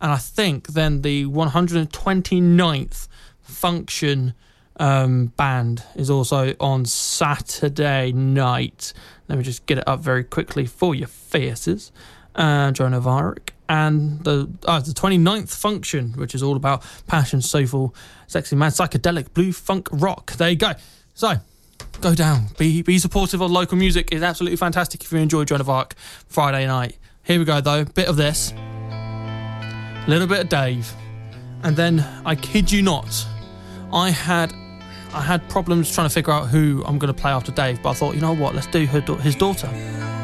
And I think then the 129th Function band is also on Saturday night. Let me just get it up very quickly for your faces. Joan of Arc. And the 29th Function, which is all about passion, soulful, sexy man, psychedelic, blue, funk, rock. There you go. So, go down. Be supportive of local music. It's absolutely fantastic if you enjoy Joan of Arc Friday night. Here we go, though. Bit of this. A little bit of Dave. And then, I kid you not, I had problems trying to figure out who I'm going to play after Dave, but I thought, you know what, let's do his daughter.